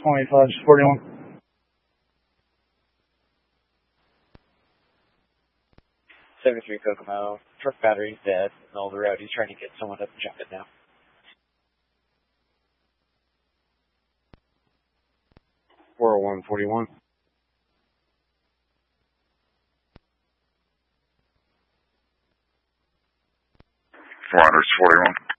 2541. 73 Kokomo. Truck battery's dead. Middle of the road. He's trying to get someone to jump it now. 40141. 441.